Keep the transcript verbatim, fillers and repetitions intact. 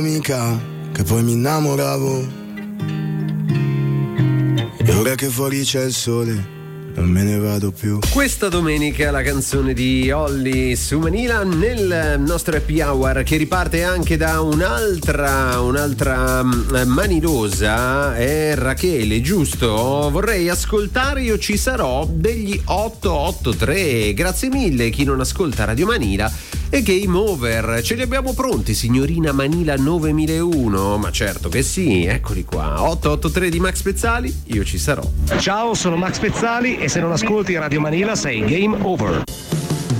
Mica che poi mi innamoravo, e ora che fuori c'è il sole non me ne vado più. Questa domenica la canzone di Olly su Manila nel nostro happy hour, che riparte anche da un'altra un'altra manilosa, è Rachele, giusto? Vorrei ascoltare Io ci sarò degli otto otto tre. Grazie mille chi non ascolta Radio Manila e Game Over. Ce li abbiamo pronti, signorina Manila novemilauno? Ma certo che sì, eccoli qua. otto otto tre di Max Pezzali, Io ci sarò. Ciao, sono Max Pezzali e se non ascolti Radio Manila sei Game Over.